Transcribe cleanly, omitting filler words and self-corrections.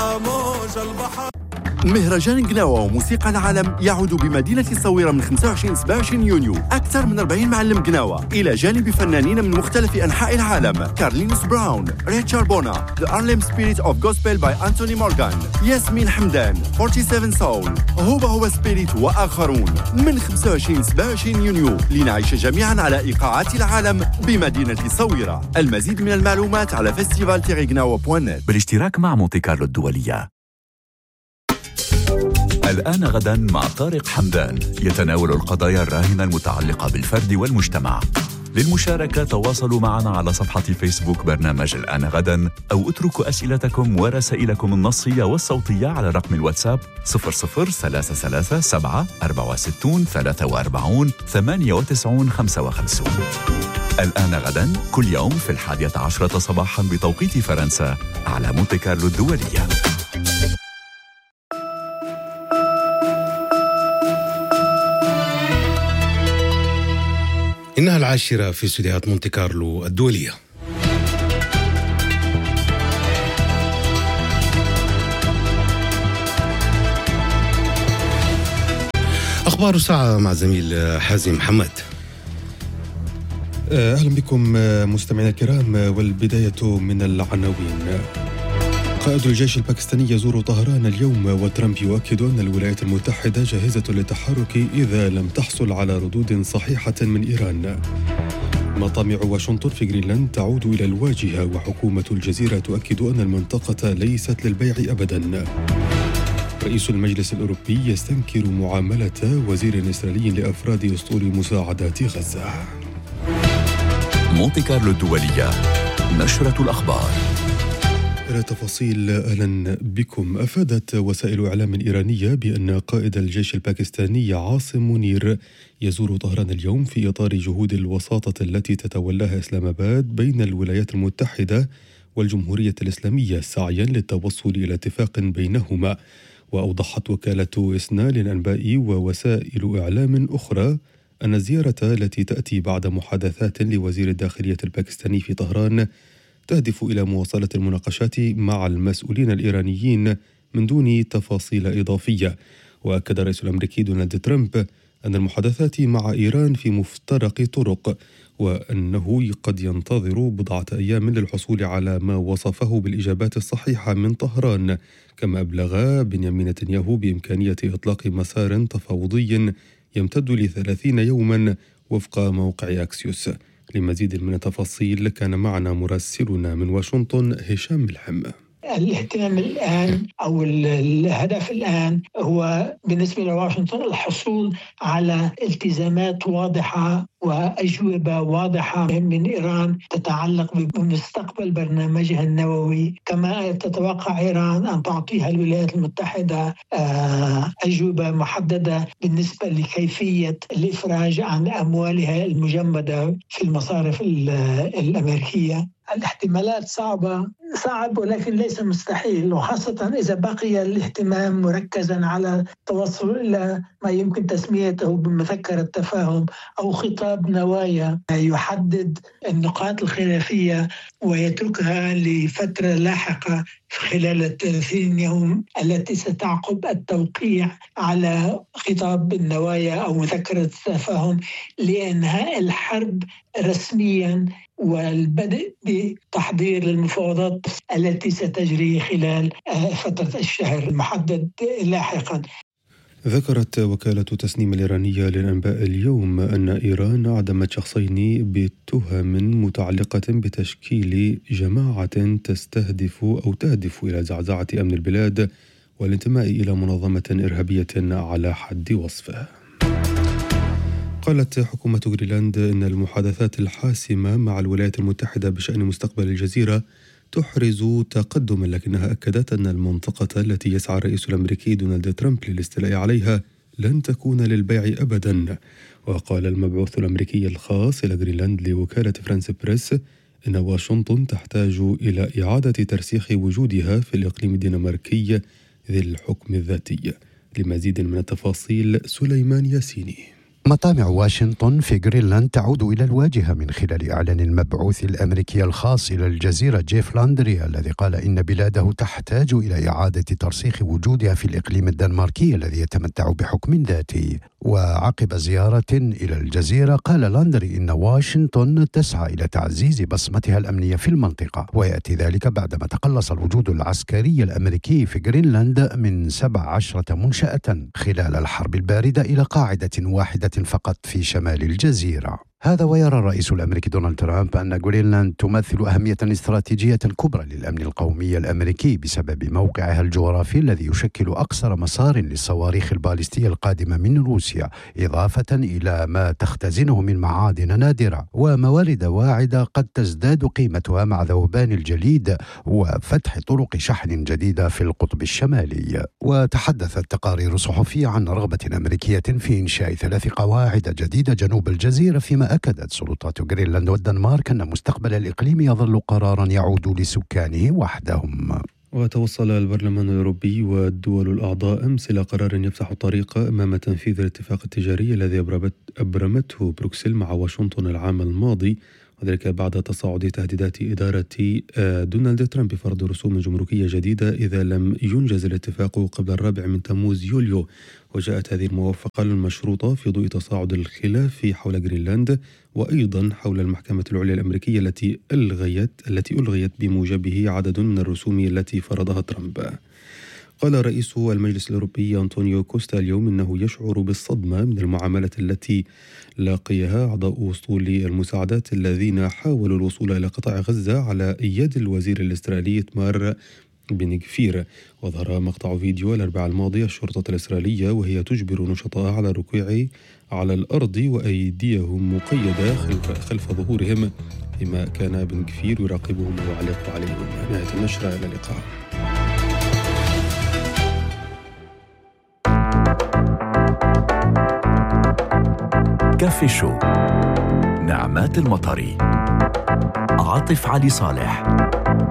أمواج البحر. مهرجان قناوة وموسيقى العالم يعود بمدينة الصويرة من 25 27 يونيو. أكثر من 40 معلم قناوة إلى جانب فنانين من مختلف أنحاء العالم: كارلينوس براون، ريتشارد بونا، The Harlem Spirit of Gospel by Anthony Morgan، ياسمين حمدان، 47 Soul، هو سبيريت وآخرون. من 25 27 يونيو لنعيش جميعا على إيقاعات العالم بمدينة الصويرة. المزيد من المعلومات على festival-gnawa.net بالاشتراك مع مونتي كارلو الدولية. الآن غدا مع طارق حمدان يتناول القضايا الراهنة المتعلقة بالفرد والمجتمع. للمشاركة تواصلوا معنا على صفحة فيسبوك برنامج الآن غدا، أو اتركوا أسئلتكم ورسائلكم النصية والصوتية على رقم الواتساب 00337 64 43 98 55. الآن غدا كل يوم في 11 صباحا بتوقيت فرنسا على مونتي كارلو الدولية. إنها 10 في استديوهات مونتي كارلو الدولية. أخبار الساعة مع زميل حازم محمد. أهلا بكم مستمعينا الكرام، والبداية من العناوين. قائد الجيش الباكستاني يزور طهران اليوم، وترامب يؤكد أن الولايات المتحدة جاهزة للتحرك إذا لم تحصل على ردود صحيحة من إيران. مطامع واشنطن في غرينلاند تعود إلى الواجهة، وحكومة الجزيرة تؤكد أن المنطقة ليست للبيع أبدا. رئيس المجلس الأوروبي يستنكر معاملة وزير إسرائيلي لأفراد أسطول مساعدات غزة. مونتي كارلو الدولية، نشرة الأخبار. إلى تفاصيل. أهلا بكم. أفادت وسائل إعلام إيرانية بأن قائد الجيش الباكستاني عاصم منير يزور طهران اليوم في إطار جهود الوساطة التي تتولاها إسلام آباد بين الولايات المتحدة والجمهورية الإسلامية، سعيا للتوصل إلى اتفاق بينهما. وأوضحت وكالة إسنا للأنباء ووسائل إعلام أخرى أن الزيارة التي تأتي بعد محادثات لوزير الداخلية الباكستاني في طهران تهدف إلى مواصلة المناقشات مع المسؤولين الإيرانيين من دون تفاصيل إضافية. وأكد الرئيس الأمريكي دونالد ترامب أن المحادثات مع إيران في مفترق طرق، وأنه قد ينتظر بضعة أيام للحصول على ما وصفه بالإجابات الصحيحة من طهران. كما أبلغ بنيامين نتنياهو بإمكانية إطلاق مسار تفاوضي يمتد ل30 يوما وفق موقع أكسيوس. لمزيد من التفاصيل كان معنا مراسلنا من واشنطن هشام ملحم. الاهتمام الآن أو الهدف الآن هو بالنسبة لواشنطن الحصول على التزامات واضحة وأجوبة واضحة من إيران تتعلق بمستقبل برنامجها النووي. كما تتوقع إيران أن تعطيها الولايات المتحدة أجوبة محددة بالنسبة لكيفية الإفراج عن أموالها المجمدة في المصارف الأمريكية. الاحتمالات صعب ولكن ليس مستحيل، وخاصة إذا بقي الاهتمام مركزا على التوصل إلى ما يمكن تسميته بمذكرة تفاهم أو خطاب نوايا يحدد النقاط الخلافية ويتركها لفترة لاحقة خلال 30 يوم التي ستعقب التوقيع على خطاب النوايا أو مذكرة التفاهم لإنهاء الحرب رسميا والبدء بتحضير المفاوضات التي ستجري خلال فترة الشهر المحدد لاحقا. ذكرت وكالة تسنيم الإيرانية للأنباء اليوم أن إيران أعدمت شخصين بتهم متعلقة بتشكيل جماعة تهدف إلى زعزعة أمن البلاد والانتماء إلى منظمة إرهابية على حد وصفه. قالت حكومة غرينلاند أن المحادثات الحاسمة مع الولايات المتحدة بشأن مستقبل الجزيرة تحرز تقدما، لكنها أكدت أن المنطقة التي يسعى الرئيس الأمريكي دونالد ترامب للاستيلاء عليها لن تكون للبيع أبدا. وقال المبعوث الأمريكي الخاص إلى غرينلاند لوكالة فرانس بريس أن واشنطن تحتاج إلى إعادة ترسيخ وجودها في الإقليم الدنماركي ذي الحكم الذاتي. لمزيد من التفاصيل سليمان ياسيني. مطامع واشنطن في غرينلاند تعود إلى الواجهة من خلال إعلان المبعوث الأمريكي الخاص إلى الجزيرة جيف لاندري، الذي قال إن بلاده تحتاج إلى إعادة ترسيخ وجودها في الإقليم الدنماركي الذي يتمتع بحكم ذاتي. وعقب زيارة إلى الجزيرة قال لاندري إن واشنطن تسعى إلى تعزيز بصمتها الأمنية في المنطقة، ويأتي ذلك بعدما تقلص الوجود العسكري الأمريكي في غرينلاند من 17 منشأة خلال الحرب الباردة إلى قاعدة واحدة فقط في شمال الجزيرة. هذا ويرى الرئيس الأمريكي دونالد ترامب أن غرينلاند تمثل أهمية استراتيجية كبرى للأمن القومي الأمريكي بسبب موقعها الجغرافي الذي يشكل أقصر مسار للصواريخ البالستية القادمة من روسيا، إضافة إلى ما تختزنه من معادن نادرة وموارد واعدة قد تزداد قيمتها مع ذوبان الجليد وفتح طرق شحن جديدة في القطب الشمالي. وتحدثت تقارير صحفية عن رغبة أمريكية في إنشاء 3 قواعد جديدة جنوب الجزيرة، فيما أكدت سلطات غرينلاند والدنمارك أن مستقبل الإقليم يظل قراراً يعود لسكانه وحدهم. وتوصل البرلمان الأوروبي والدول الأعضاء أمس إلى قرار يفتح الطريق أمام تنفيذ الاتفاق التجاري الذي أبرمته بروكسل مع واشنطن العام الماضي، وذلك بعد تصاعد تهديدات إدارة دونالد ترامب بفرض رسوم جمركية جديدة إذا لم ينجز الاتفاق قبل 4 تموز يوليو. وجاءت هذه الموافقة المشروطة في ضوء تصاعد الخلاف حول غرينلاند، وأيضا حول المحكمة العليا الأمريكية التي ألغيت بموجبه عدد من الرسوم التي فرضها ترامب. قال رئيس المجلس الأوروبي أنطونيو كوستا اليوم إنه يشعر بالصدمة من المعاملة التي لاقيها أعضاء وصول المساعدات الذين حاولوا الوصول إلى قطاع غزة على يد الوزير الإسرائيلي إتمار بن غفير. وظهر مقطع فيديو الأربعاء الماضي الشرطة الإسرائيلية وهي تجبر نشطاء على الركوع على الأرض وأيديهم مقيدة خلف ظهورهم، فيما كان بن غفير يراقبهم ويعلق عليهم. نهاية النشرة، إلى اللقاء. كافي شو، نعمات المطري، عاطف علي صالح.